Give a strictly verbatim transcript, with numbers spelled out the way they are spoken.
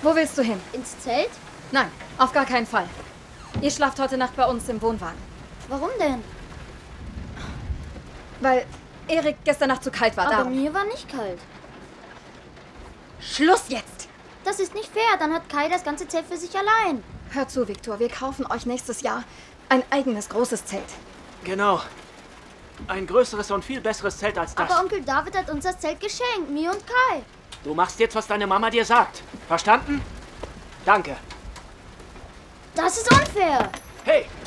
Wo willst du hin? Ins Zelt? Nein, auf gar keinen Fall. Ihr schlaft heute Nacht bei uns im Wohnwagen. Warum denn? Weil Erik gestern Nacht zu kalt war. Aber darum. mir war nicht kalt. Schluss jetzt! Das ist nicht fair. Dann hat Kai das ganze Zelt für sich allein. Hör zu, Viktor. Wir kaufen euch nächstes Jahr ein eigenes großes Zelt. Genau. Ein größeres und viel besseres Zelt als das. Aber Onkel David hat uns das Zelt geschenkt. Mir und Kai. Du machst jetzt, was deine Mama dir sagt. Verstanden? Danke. Das ist unfair. Hey,